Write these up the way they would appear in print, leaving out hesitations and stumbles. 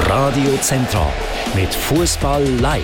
Radio Zentral mit Fußball live.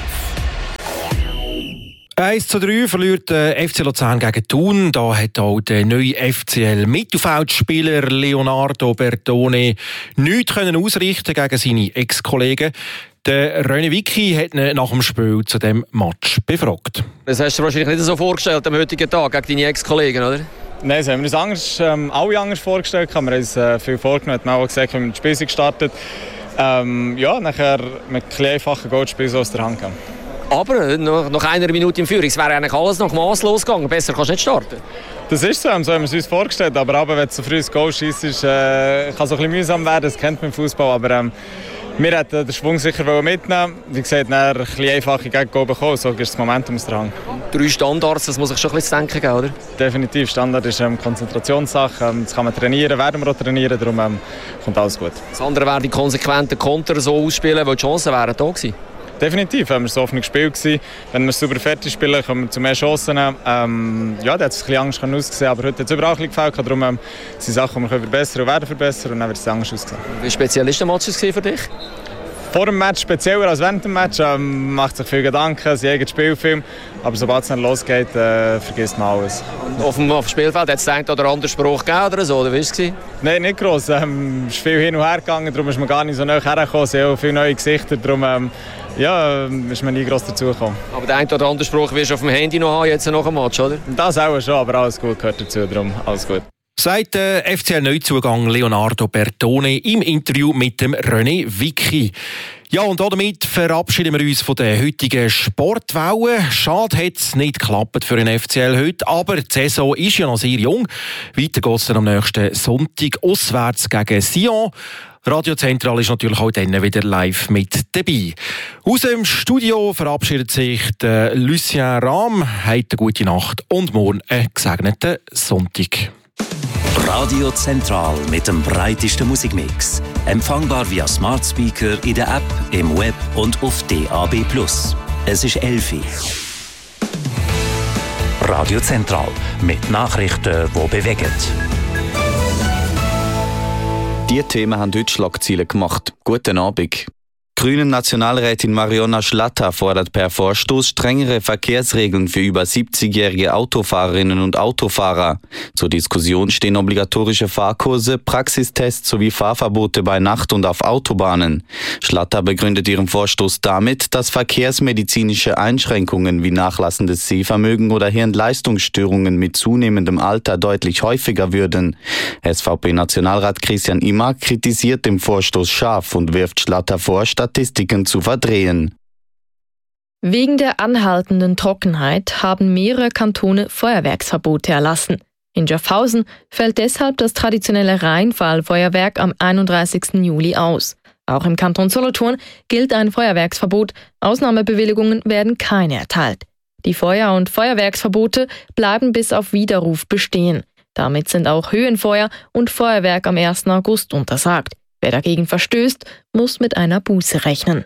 1:3 verliert der FC Luzern gegen Thun. Da hat auch der neue FCL-Mittelfeldspieler Leonardo Bertone nichts ausrichten gegen seine Ex-Kollegen. Der René Vicky hat ihn nach dem Spiel zu dem Match befragt. Das hast du dir wahrscheinlich nicht so vorgestellt am heutigen Tag gegen deine Ex-Kollegen, oder? Nein, das haben wir uns alle anders vorgestellt. Wir haben uns viel vorgenommen, wir haben auch gesagt, wie wir das Spiel gestartet haben. Nachher mit ein einfachen Goalspiel so aus der Hand gegangen. Aber nach einer Minute im Führung, es wäre eigentlich alles noch maßlos gegangen. Besser kannst du nicht starten. Das ist so haben wir es uns vorgestellt. Aber wenn du so früh ein Goal schießt, kann es ein bisschen mühsam werden. Das kennt man im Fußball. Aber wir wollten den Schwung sicher mitnehmen. Wie gesagt, ein bisschen einfache Gegengol bekommen. So ist das Momentum aus der Hand. 3 Standards, das muss ich schon ein bisschen zu denken geben, oder? Definitiv. Standard ist Konzentrationssache. Das kann man trainieren, werden wir auch trainieren. Darum kommt alles gut. Das andere wäre die konsequenten Konter so ausspielen, weil die Chancen wären da gewesen. Definitiv, wenn wir so offen gespielt gewesen. Wenn wir super fertig spielen, kommen wir zu mehr Chancen. Da hat es ein bisschen Angst aussehen, aber heute hat es überall gefällt. Darum sind Sachen, die wir verbessern und werden verbessern und dann wird es anders aussehen. Wie speziell war der Match für dich? Vor dem Match spezieller als während dem Match. Macht sich viel Gedanken, sein eigenes Spielfilm. Aber sobald es dann losgeht, vergisst man alles. Auf dem Spielfeld hat es einen oder anderen Spruch gegeben oder so, oder wie war es? Nein, nicht gross. Es ist viel hin und her gegangen, darum ist man gar nicht so nahe hergekommen. Es sind auch viele neue Gesichter, darum ist man nie gross dazugekommen. Aber den einen oder anderen Spruch wirst du auf dem Handy noch haben, jetzt nach dem Match, oder? Das auch schon, aber alles gut gehört dazu, darum alles gut. Sagt der FCL-Neuzugang Leonardo Bertone im Interview mit dem René Vicky. Ja, und damit verabschieden wir uns von der heutigen Sportwelle. Schade hat es nicht geklappt für den FCL heute, aber die Saison ist ja noch sehr jung. Weiter geht es dann am nächsten Sonntag auswärts gegen Sion. Radio Zentral ist natürlich auch dann wieder live mit dabei. Aus dem Studio verabschiedet sich der Lucien Rahm. Habt eine gute Nacht und morgen einen gesegneten Sonntag. Radio Zentral mit dem breitesten Musikmix. Empfangbar via Smart Speaker in der App, im Web und auf DAB+. Es ist 11 Uhr. Radio Zentral mit Nachrichten, die bewegen. Diese Themen haben heute Schlagzeilen gemacht. Guten Abend. Grünen Nationalrätin Mariona Schlatter fordert per Vorstoß strengere Verkehrsregeln für über 70-jährige Autofahrerinnen und Autofahrer. Zur Diskussion stehen obligatorische Fahrkurse, Praxistests sowie Fahrverbote bei Nacht und auf Autobahnen. Schlatter begründet ihren Vorstoß damit, dass verkehrsmedizinische Einschränkungen wie nachlassendes Sehvermögen oder Hirnleistungsstörungen mit zunehmendem Alter deutlich häufiger würden. SVP-Nationalrat Christian Imar kritisiert den Vorstoß scharf und wirft Schlatter vor, Statistiken zu verdrehen. Wegen der anhaltenden Trockenheit haben mehrere Kantone Feuerwerksverbote erlassen. In Schaffhausen fällt deshalb das traditionelle Rheinfallfeuerwerk am 31. Juli aus. Auch im Kanton Solothurn gilt ein Feuerwerksverbot. Ausnahmebewilligungen werden keine erteilt. Die Feuer- und Feuerwerksverbote bleiben bis auf Widerruf bestehen. Damit sind auch Höhenfeuer und Feuerwerk am 1. August untersagt. Wer dagegen verstößt, muss mit einer Buße rechnen.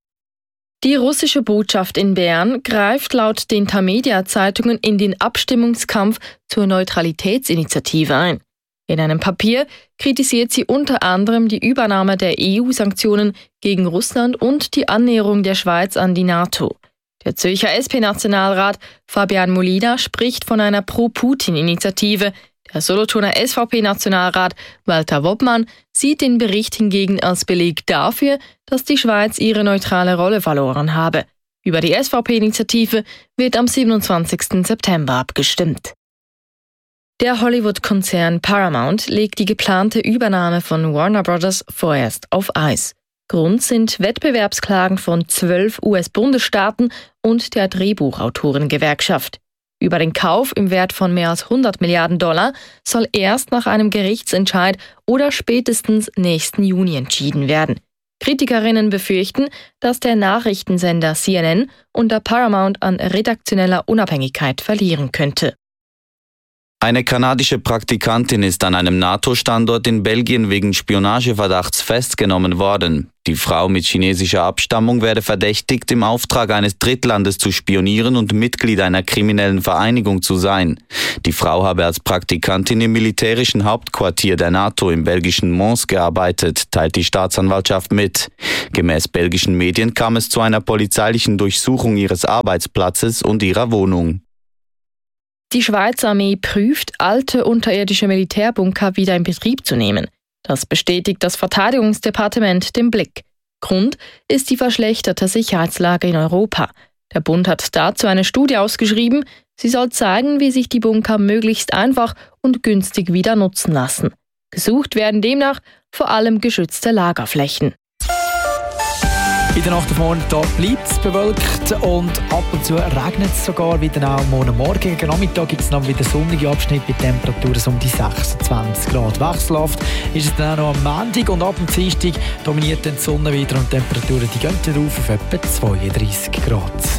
Die russische Botschaft in Bern greift laut den Tamedia-Zeitungen in den Abstimmungskampf zur Neutralitätsinitiative ein. In einem Papier kritisiert sie unter anderem die Übernahme der EU-Sanktionen gegen Russland und die Annäherung der Schweiz an die NATO. Der Zürcher SP-Nationalrat Fabian Molina spricht von einer Pro-Putin-Initiative. Der Solothurner SVP-Nationalrat Walter Wobbmann sieht den Bericht hingegen als Beleg dafür, dass die Schweiz ihre neutrale Rolle verloren habe. Über die SVP-Initiative wird am 27. September abgestimmt. Der Hollywood-Konzern Paramount legt die geplante Übernahme von Warner Bros. Vorerst auf Eis. Grund sind Wettbewerbsklagen von 12 US-Bundesstaaten und der Drehbuchautorengewerkschaft. Über den Kauf im Wert von mehr als $100 Milliarden soll erst nach einem Gerichtsentscheid oder spätestens nächsten Juni entschieden werden. Kritikerinnen befürchten, dass der Nachrichtensender CNN unter Paramount an redaktioneller Unabhängigkeit verlieren könnte. Eine kanadische Praktikantin ist an einem NATO-Standort in Belgien wegen Spionageverdachts festgenommen worden. Die Frau mit chinesischer Abstammung werde verdächtigt, im Auftrag eines Drittlandes zu spionieren und Mitglied einer kriminellen Vereinigung zu sein. Die Frau habe als Praktikantin im militärischen Hauptquartier der NATO im belgischen Mons gearbeitet, teilt die Staatsanwaltschaft mit. Gemäß belgischen Medien kam es zu einer polizeilichen Durchsuchung ihres Arbeitsplatzes und ihrer Wohnung. Die Schweizer Armee prüft, alte unterirdische Militärbunker wieder in Betrieb zu nehmen. Das bestätigt das Verteidigungsdepartement dem Blick. Grund ist die verschlechterte Sicherheitslage in Europa. Der Bund hat dazu eine Studie ausgeschrieben. Sie soll zeigen, wie sich die Bunker möglichst einfach und günstig wieder nutzen lassen. Gesucht werden demnach vor allem geschützte Lagerflächen. In der Nacht auf morgen bleibt es bewölkt und ab und zu regnet es sogar wieder auch morgen Morgen. Gegen Nachmittag gibt es dann wieder sonnige Abschnitte mit Temperaturen um die 26 Grad. Wechselhaft ist es dann auch noch am Montag und ab dem Dienstag dominiert dann die Sonne wieder und die Temperaturen die gehen dann auf etwa 32 Grad.